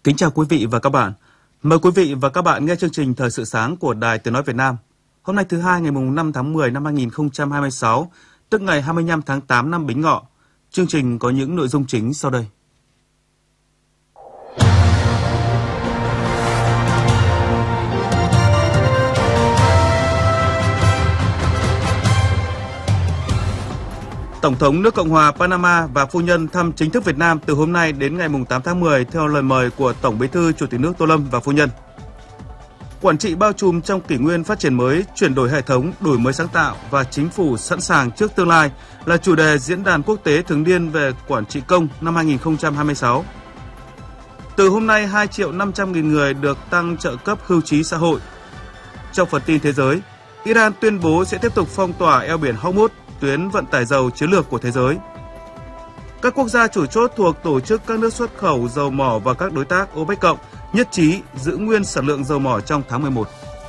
Kính chào quý vị và các bạn. Mời quý vị và các bạn nghe chương trình Thời sự sáng của Đài Tiếng nói Việt Nam. Hôm nay thứ Hai ngày 5 tháng 10 năm 2026, tức ngày 25 tháng 8 năm Bính Ngọ. Chương trình có những nội dung chính sau đây. Tổng thống nước Cộng hòa Panama và phu nhân thăm chính thức Việt Nam từ hôm nay đến ngày 8 tháng 10 theo lời mời của Tổng Bí thư Chủ tịch nước Tô Lâm và phu nhân. Quản trị bao trùm trong kỷ nguyên phát triển mới, chuyển đổi hệ thống, đổi mới sáng tạo và chính phủ sẵn sàng trước tương lai là chủ đề Diễn đàn Quốc tế thường niên về quản trị công năm 2026. Từ hôm nay, 2.500.000 người được tăng trợ cấp hưu trí xã hội. Trong phần tin thế giới, Iran tuyên bố sẽ tiếp tục phong tỏa eo biển Hormuz, tuyến vận tải dầu chiến lược của thế giới. Các quốc gia chủ chốt thuộc tổ chức các nước xuất khẩu dầu mỏ và các đối tác OPEC cộng nhất trí giữ nguyên sản lượng dầu mỏ trong tháng 11.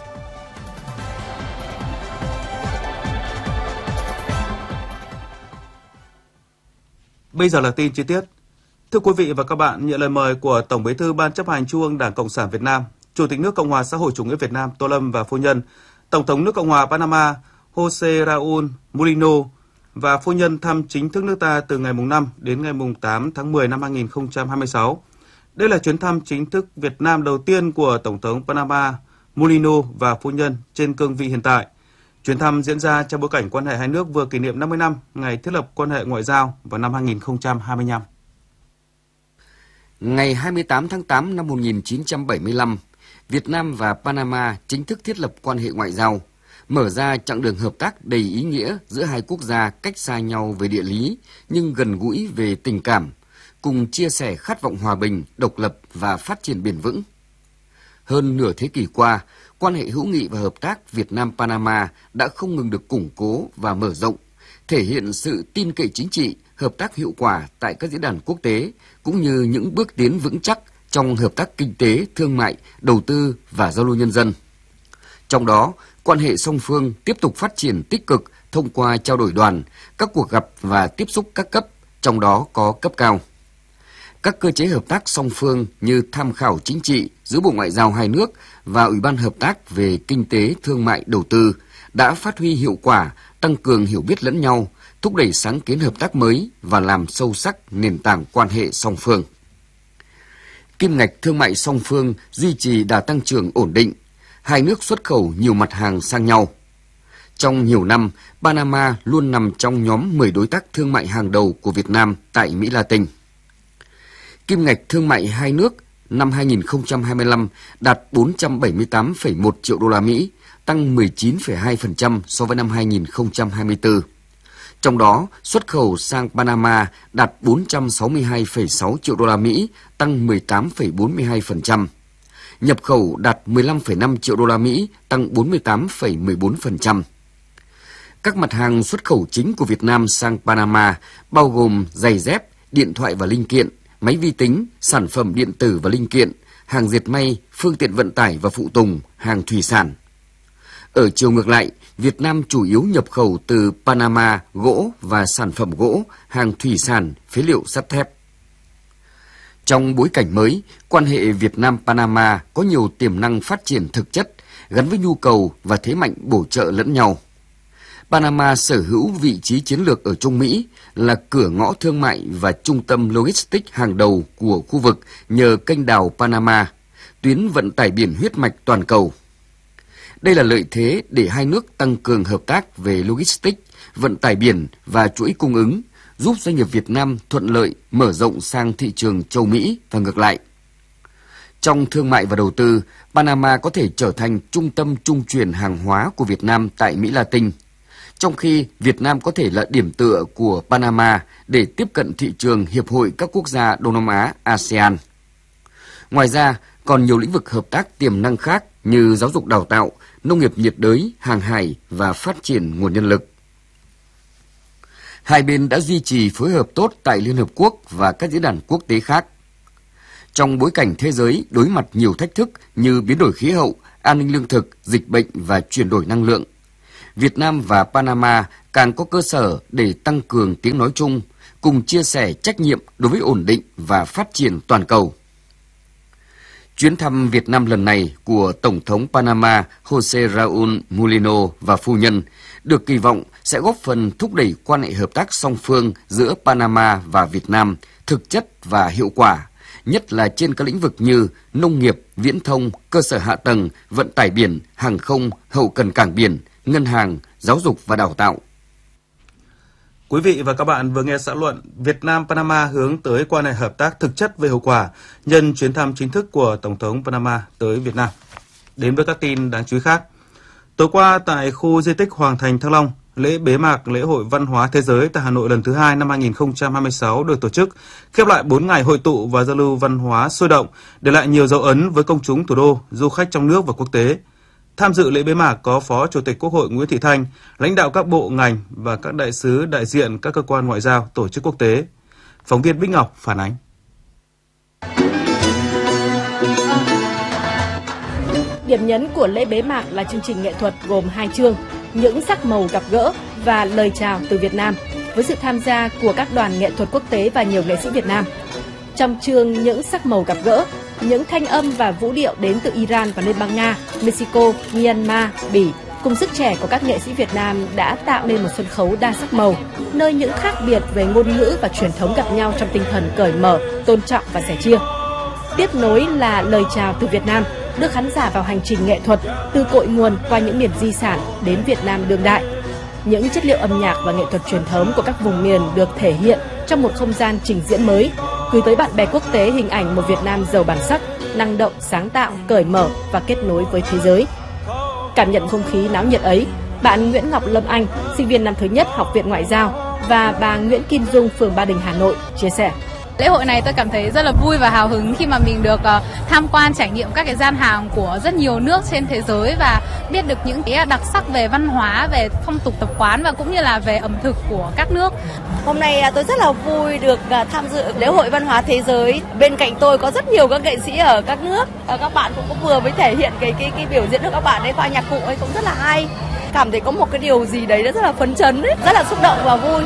Bây giờ là tin chi tiết. Thưa quý vị và các bạn, nhận lời mời của Tổng Bí thư Ban chấp hành Trung ương Đảng Cộng sản Việt Nam, Chủ tịch nước Cộng hòa Xã hội Chủ nghĩa Việt Nam Tô Lâm và phu nhân, Tổng thống nước Cộng hòa Panama José Raúl Mulino và phu nhân thăm chính thức nước ta từ ngày 5 đến ngày 8 tháng 10 năm 2026. Đây là chuyến thăm chính thức Việt Nam đầu tiên của Tổng thống Panama Mulino và phu nhân trên cương vị hiện tại. Chuyến thăm diễn ra trong bối cảnh quan hệ hai nước vừa kỷ niệm 50 năm ngày thiết lập quan hệ ngoại giao vào năm 2025. Ngày 28 tháng 8 năm 1975, Việt Nam và Panama chính thức thiết lập quan hệ ngoại giao, mở ra chặng đường hợp tác đầy ý nghĩa giữa hai quốc gia cách xa nhau về địa lý nhưng gần gũi về tình cảm, cùng chia sẻ khát vọng hòa bình, độc lập và phát triển bền vững. Hơn nửa thế kỷ qua, quan hệ hữu nghị và hợp tác Việt Nam-Panama đã không ngừng được củng cố và mở rộng, thể hiện sự tin cậy chính trị, hợp tác hiệu quả tại các diễn đàn quốc tế, cũng như những bước tiến vững chắc trong hợp tác kinh tế, thương mại, đầu tư và giao lưu nhân dân. Trong đó, quan hệ song phương tiếp tục phát triển tích cực thông qua trao đổi đoàn, các cuộc gặp và tiếp xúc các cấp, trong đó có cấp cao. Các cơ chế hợp tác song phương như tham khảo chính trị giữa Bộ Ngoại giao hai nước và Ủy ban Hợp tác về Kinh tế, Thương mại, Đầu tư đã phát huy hiệu quả, tăng cường hiểu biết lẫn nhau, thúc đẩy sáng kiến hợp tác mới và làm sâu sắc nền tảng quan hệ song phương. Kim ngạch thương mại song phương duy trì đà tăng trưởng ổn định, hai nước xuất khẩu nhiều mặt hàng sang nhau. Trong nhiều năm, Panama luôn nằm trong nhóm 10 đối tác thương mại hàng đầu của Việt Nam tại Mỹ Latin. Kim ngạch thương mại hai nước năm 2025 đạt 478,1 triệu đô la Mỹ, tăng 19,2% so với năm 2024. Trong đó, xuất khẩu sang Panama đạt 462,6 triệu đô la Mỹ, tăng 18,42%. Nhập khẩu đạt 15,5 triệu đô la Mỹ, tăng 48,14%. Các mặt hàng xuất khẩu chính của Việt Nam sang Panama bao gồm giày dép, điện thoại và linh kiện, máy vi tính, sản phẩm điện tử và linh kiện, hàng dệt may, phương tiện vận tải và phụ tùng, hàng thủy sản. Ở chiều ngược lại, Việt Nam chủ yếu nhập khẩu từ Panama gỗ và sản phẩm gỗ, hàng thủy sản, phế liệu sắt thép. Trong bối cảnh mới, quan hệ Việt Nam-Panama có nhiều tiềm năng phát triển thực chất, gắn với nhu cầu và thế mạnh bổ trợ lẫn nhau. Panama sở hữu vị trí chiến lược ở Trung Mỹ, là cửa ngõ thương mại và trung tâm logistics hàng đầu của khu vực nhờ kênh đào Panama, tuyến vận tải biển huyết mạch toàn cầu. Đây là lợi thế để hai nước tăng cường hợp tác về logistics, vận tải biển và chuỗi cung ứng, giúp doanh nghiệp Việt Nam thuận lợi mở rộng sang thị trường châu Mỹ và ngược lại. Trong thương mại và đầu tư, Panama có thể trở thành trung tâm trung chuyển hàng hóa của Việt Nam tại Mỹ Latin, trong khi Việt Nam có thể là điểm tựa của Panama để tiếp cận thị trường Hiệp hội các quốc gia Đông Nam Á ASEAN. Ngoài ra, còn nhiều lĩnh vực hợp tác tiềm năng khác như giáo dục đào tạo, nông nghiệp nhiệt đới, hàng hải và phát triển nguồn nhân lực. Hai bên đã duy trì phối hợp tốt tại Liên Hợp Quốc và các diễn đàn quốc tế khác. Trong bối cảnh thế giới đối mặt nhiều thách thức như biến đổi khí hậu, an ninh lương thực, dịch bệnh và chuyển đổi năng lượng, Việt Nam và Panama càng có cơ sở để tăng cường tiếng nói chung, cùng chia sẻ trách nhiệm đối với ổn định và phát triển toàn cầu. Chuyến thăm Việt Nam lần này của Tổng thống Panama José Raúl Mulino và phu nhân được kỳ vọng sẽ góp phần thúc đẩy quan hệ hợp tác song phương giữa Panama và Việt Nam thực chất và hiệu quả, nhất là trên các lĩnh vực như nông nghiệp, viễn thông, cơ sở hạ tầng, vận tải biển, hàng không, hậu cần cảng biển, ngân hàng, giáo dục và đào tạo. Quý vị và các bạn vừa nghe xã luận Việt Nam-Panama hướng tới quan hệ hợp tác thực chất về hiệu quả nhân chuyến thăm chính thức của Tổng thống Panama tới Việt Nam. Đến với các tin đáng chú ý khác. Tối qua tại khu di tích Hoàng Thành Thăng Long, lễ bế mạc lễ hội văn hóa thế giới tại Hà Nội lần thứ 2 năm 2026 được tổ chức, khép lại 4 ngày hội tụ và giao lưu văn hóa sôi động, để lại nhiều dấu ấn với công chúng thủ đô, du khách trong nước và quốc tế. Tham dự lễ bế mạc có Phó Chủ tịch Quốc hội Nguyễn Thị Thanh, lãnh đạo các bộ ngành và các đại sứ đại diện các cơ quan ngoại giao, tổ chức quốc tế. Phóng viên Bích Ngọc phản ánh. Điểm nhấn của lễ bế mạc là chương trình nghệ thuật gồm 2 chương, những sắc màu gặp gỡ và lời chào từ Việt Nam, với sự tham gia của các đoàn nghệ thuật quốc tế và nhiều nghệ sĩ Việt Nam. Trong chương những sắc màu gặp gỡ, những thanh âm và vũ điệu đến từ Iran và Liên bang Nga, Mexico, Myanmar, Bỉ cùng sức trẻ của các nghệ sĩ Việt Nam đã tạo nên một sân khấu đa sắc màu, nơi những khác biệt về ngôn ngữ và truyền thống gặp nhau trong tinh thần cởi mở, tôn trọng và sẻ chia. Tiếp nối là lời chào từ Việt Nam, đưa khán giả vào hành trình nghệ thuật từ cội nguồn qua những miền di sản đến Việt Nam đương đại. Những chất liệu âm nhạc và nghệ thuật truyền thống của các vùng miền được thể hiện trong một không gian trình diễn mới, gửi tới bạn bè quốc tế hình ảnh một Việt Nam giàu bản sắc, năng động, sáng tạo, cởi mở và kết nối với thế giới. Cảm nhận không khí náo nhiệt ấy, bạn Nguyễn Ngọc Lâm Anh, sinh viên năm thứ nhất Học viện Ngoại giao, và bà Nguyễn Kim Dung, phường Ba Đình, Hà Nội chia sẻ. Lễ hội này tôi cảm thấy rất là vui và hào hứng khi mà mình được tham quan trải nghiệm các cái gian hàng của rất nhiều nước trên thế giới và biết được những cái đặc sắc về văn hóa, về phong tục tập quán và cũng như là về ẩm thực của các nước. Hôm nay tôi rất là vui được tham dự lễ hội văn hóa thế giới. Bên cạnh tôi có rất nhiều các nghệ sĩ ở các nước. Các bạn cũng vừa mới thể hiện cái biểu diễn của các bạn ấy qua nhạc cụ ấy cũng rất là hay. Cảm thấy có một cái điều gì đấy rất là phấn chấn ấy, rất là xúc động và vui.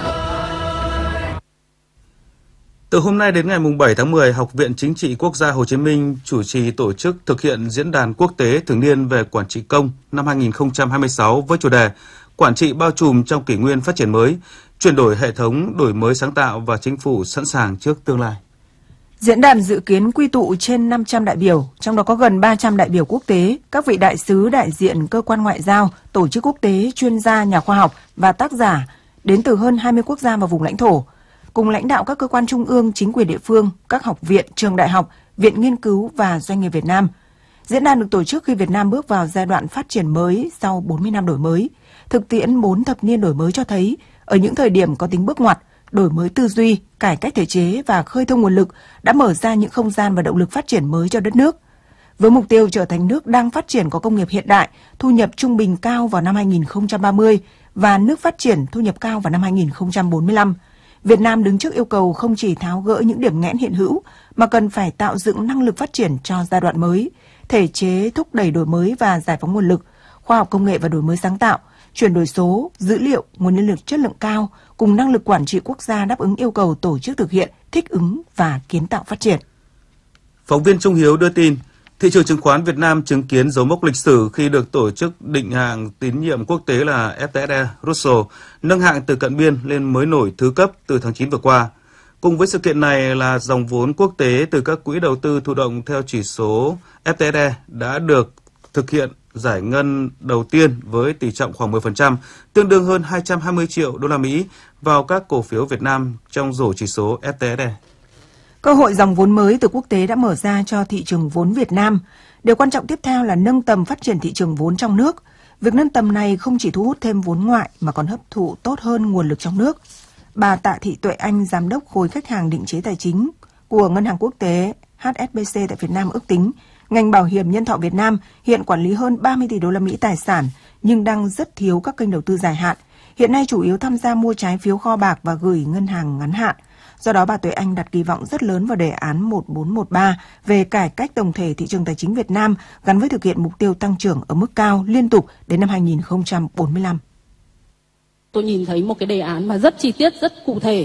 Từ hôm nay đến ngày 7 tháng 10, Học viện Chính trị Quốc gia Hồ Chí Minh chủ trì tổ chức thực hiện Diễn đàn Quốc tế thường niên về quản trị công năm 2026 với chủ đề Quản trị bao trùm trong kỷ nguyên phát triển mới, chuyển đổi hệ thống, đổi mới sáng tạo và chính phủ sẵn sàng trước tương lai. Diễn đàn dự kiến quy tụ trên 500 đại biểu, trong đó có gần 300 đại biểu quốc tế, các vị đại sứ đại diện cơ quan ngoại giao, tổ chức quốc tế, chuyên gia, nhà khoa học và tác giả đến từ hơn 20 quốc gia và vùng lãnh thổ, cùng lãnh đạo các cơ quan trung ương, chính quyền địa phương, các học viện, trường đại học, viện nghiên cứu và doanh nghiệp Việt Nam. Diễn đàn được tổ chức khi Việt Nam bước vào giai đoạn phát triển mới sau 40 năm đổi mới. Thực tiễn 4 thập niên đổi mới cho thấy, ở những thời điểm có tính bước ngoặt, đổi mới tư duy, cải cách thể chế và khơi thông nguồn lực đã mở ra những không gian và động lực phát triển mới cho đất nước. Với mục tiêu trở thành nước đang phát triển có công nghiệp hiện đại, thu nhập trung bình cao vào năm 2030 và nước phát triển thu nhập cao vào năm 2045, Việt Nam đứng trước yêu cầu không chỉ tháo gỡ những điểm nghẽn hiện hữu, mà cần phải tạo dựng năng lực phát triển cho giai đoạn mới, thể chế thúc đẩy đổi mới và giải phóng nguồn lực, khoa học công nghệ và đổi mới sáng tạo, chuyển đổi số, dữ liệu, nguồn nhân lực chất lượng cao, cùng năng lực quản trị quốc gia đáp ứng yêu cầu tổ chức thực hiện, thích ứng và kiến tạo phát triển. Phóng viên Trung Hiếu đưa tin, thị trường chứng khoán Việt Nam chứng kiến dấu mốc lịch sử khi được tổ chức định hạng tín nhiệm quốc tế là FTSE Russell nâng hạng từ cận biên lên mới nổi thứ cấp từ tháng 9 vừa qua. Cùng với sự kiện này là dòng vốn quốc tế từ các quỹ đầu tư thụ động theo chỉ số FTSE đã được thực hiện giải ngân đầu tiên với tỷ trọng khoảng 10%, tương đương hơn 220 triệu đô la Mỹ vào các cổ phiếu Việt Nam trong rổ chỉ số FTSE. Cơ hội dòng vốn mới từ quốc tế đã mở ra cho thị trường vốn Việt Nam. Điều quan trọng tiếp theo là nâng tầm phát triển thị trường vốn trong nước. Việc nâng tầm này không chỉ thu hút thêm vốn ngoại mà còn hấp thụ tốt hơn nguồn lực trong nước. Bà Tạ Thị Tuệ Anh, Giám đốc khối khách hàng định chế tài chính của Ngân hàng Quốc tế HSBC tại Việt Nam ước tính, ngành bảo hiểm nhân thọ Việt Nam hiện quản lý hơn 30 tỷ đô la Mỹ tài sản nhưng đang rất thiếu các kênh đầu tư dài hạn. Hiện nay chủ yếu tham gia mua trái phiếu kho bạc và gửi ngân hàng ngắn hạn. Do đó, bà Tuệ Anh đặt kỳ vọng rất lớn vào đề án 1413 về cải cách tổng thể thị trường tài chính Việt Nam gắn với thực hiện mục tiêu tăng trưởng ở mức cao liên tục đến năm 2045. Tôi nhìn thấy một cái đề án mà rất chi tiết, rất cụ thể